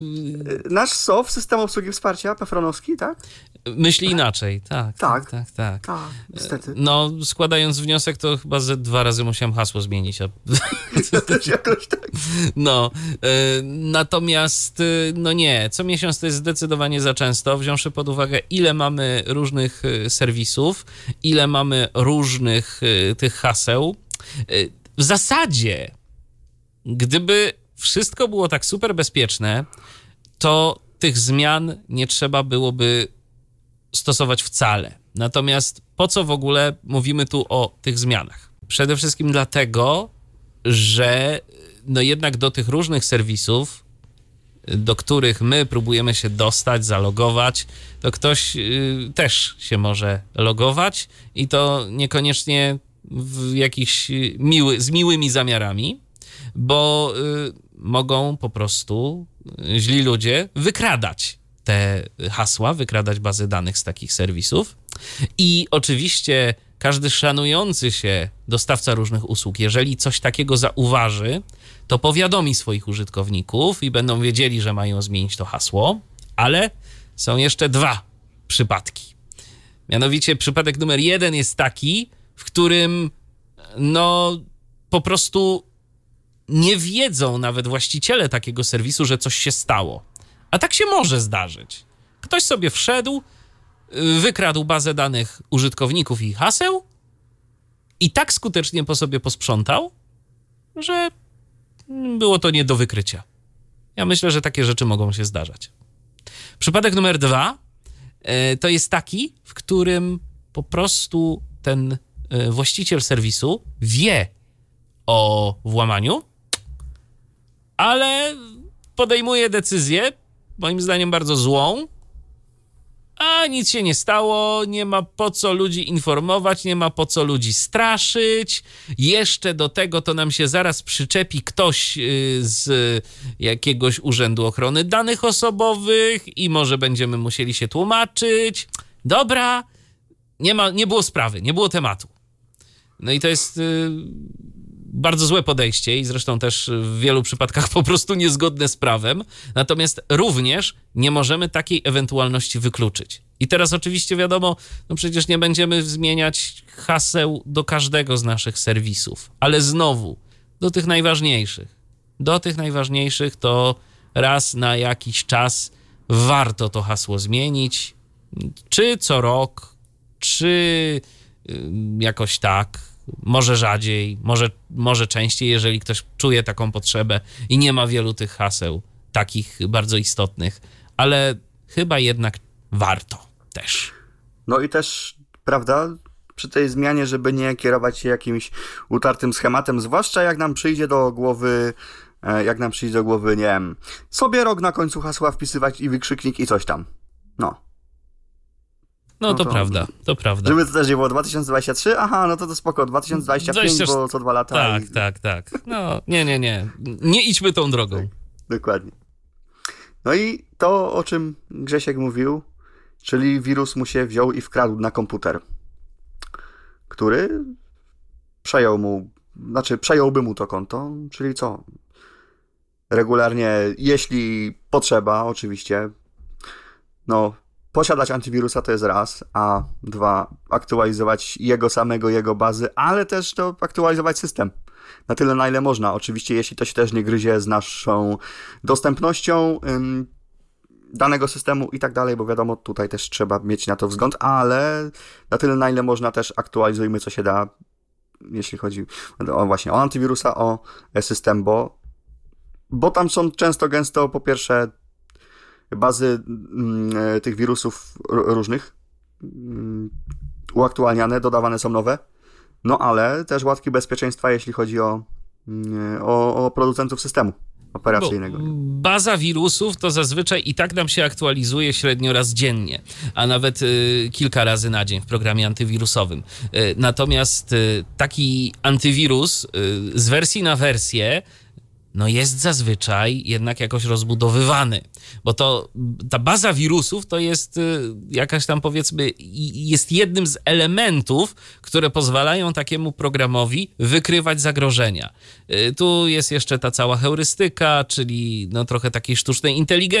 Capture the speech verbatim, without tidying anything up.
Nasz S O W, System Obsługi Wsparcia, pefronowski, tak? Myśli inaczej, tak, tak, tak, tak, tak. Tak, niestety. No, składając wniosek, to chyba ze dwa razy musiałem hasło zmienić. A... Ja też jakoś tak. No, y, natomiast, y, no nie, co miesiąc to jest zdecydowanie za często, wziąwszy pod uwagę, ile mamy różnych y, serwisów, ile mamy różnych y, tych haseł. Y, w zasadzie, gdyby wszystko było tak super bezpieczne, to tych zmian nie trzeba byłoby stosować wcale. Natomiast po co w ogóle mówimy tu o tych zmianach? Przede wszystkim dlatego, że no jednak do tych różnych serwisów, do których my próbujemy się dostać, zalogować, to ktoś y, też się może logować i to niekoniecznie w jakichś miły, z miłymi zamiarami, bo y, mogą po prostu źli ludzie wykradać te hasła, wykradać bazy danych z takich serwisów. I oczywiście każdy szanujący się dostawca różnych usług, jeżeli coś takiego zauważy, to powiadomi swoich użytkowników i będą wiedzieli, że mają zmienić to hasło, ale są jeszcze dwa przypadki. Mianowicie przypadek numer jeden jest taki, w którym no po prostu nie wiedzą nawet właściciele takiego serwisu, że coś się stało. A tak się może zdarzyć. Ktoś sobie wszedł, wykradł bazę danych użytkowników i haseł i tak skutecznie po sobie posprzątał, że było to nie do wykrycia. Ja myślę, że takie rzeczy mogą się zdarzać. Przypadek numer dwa to jest taki, w którym po prostu ten właściciel serwisu wie o włamaniu, ale podejmuje decyzję, moim zdaniem bardzo złą, a nic się nie stało, nie ma po co ludzi informować, nie ma po co ludzi straszyć. Jeszcze do tego to nam się zaraz przyczepi ktoś z jakiegoś Urzędu Ochrony Danych Osobowych i może będziemy musieli się tłumaczyć. Dobra, nie ma, nie było sprawy, nie było tematu. No i to jest y, bardzo złe podejście i zresztą też w wielu przypadkach po prostu niezgodne z prawem. Natomiast również nie możemy takiej ewentualności wykluczyć. I teraz oczywiście wiadomo, no przecież nie będziemy zmieniać haseł do każdego z naszych serwisów, ale znowu do tych najważniejszych. Do tych najważniejszych to raz na jakiś czas warto to hasło zmienić, czy co rok, czy y, jakoś tak. Może rzadziej, może, może częściej, jeżeli ktoś czuje taką potrzebę i nie ma wielu tych haseł, takich bardzo istotnych, ale chyba jednak warto też. No i też, prawda, przy tej zmianie, żeby nie kierować się jakimś utartym schematem, zwłaszcza jak nam przyjdzie do głowy, jak nam przyjdzie do głowy, nie wiem, sobie rok na końcu hasła wpisywać i wykrzyknik i coś tam. No. No, no to, to prawda, to prawda. Żeby to też nie było dwa tysiące dwudziesty trzeci, aha, no to to spoko, dwa tysiące dwudziesty piąty, dwadzieścia... bo co dwa lata. Tak, i... tak, tak. No, nie, nie, nie. Nie idźmy tą drogą. Tak, dokładnie. No i to, o czym Grzesiek mówił, czyli wirus mu się wziął i wkradł na komputer, który przejął mu, znaczy przejąłby mu to konto, czyli co? Regularnie, jeśli potrzeba, oczywiście, no, posiadać antywirusa to jest raz, a dwa, aktualizować jego samego, jego bazy, ale też to aktualizować system. Na tyle, na ile można. Oczywiście, jeśli to się też nie gryzie z naszą dostępnością ym, danego systemu i tak dalej, bo wiadomo, tutaj też trzeba mieć na to wzgląd, ale na tyle, na ile można, też aktualizujmy, co się da, jeśli chodzi o właśnie o antywirusa, o system, bo, bo tam są często, gęsto, po pierwsze, bazy y, tych wirusów r- różnych y, uaktualniane, dodawane są nowe, no ale też łatki bezpieczeństwa, jeśli chodzi o, y, o, o producentów systemu operacyjnego. Bo baza wirusów to zazwyczaj i tak nam się aktualizuje średnio raz dziennie, a nawet y, kilka razy na dzień w programie antywirusowym. Y, natomiast y, taki antywirus y, z wersji na wersję no jest zazwyczaj jednak jakoś rozbudowywany, bo to ta baza wirusów to jest jakaś tam, powiedzmy, jest jednym z elementów, które pozwalają takiemu programowi wykrywać zagrożenia. Tu jest jeszcze ta cała heurystyka, czyli no trochę takiej sztucznej inteligencji,